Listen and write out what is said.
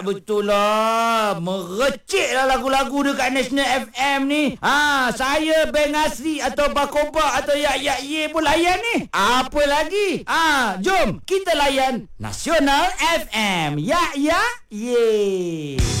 betul lah. Merecik lah lagu-lagu dekat National FM ni. Saya Beng Asri atau Bakoba atau Yak Ye pun layan ni. Apa lagi? Jom kita layan Nasional FM. Yak Ye.